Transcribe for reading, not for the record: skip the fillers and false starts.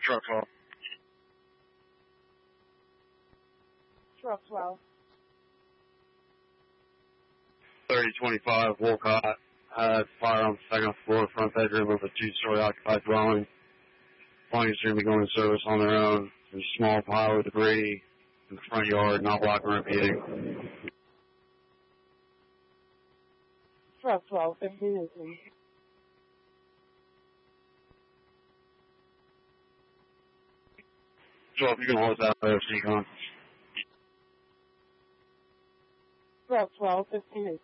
Truck 12. Truck 12. 3025 Wolcott had fire on the second floor, front bedroom of a 2-story occupied dwelling. Flames seem to be going to service on their own. There's a small pile of debris in the front yard, not blocking repeating. Truck 12, 15. So if you can hold that there, Seacon. Truck 12, 15.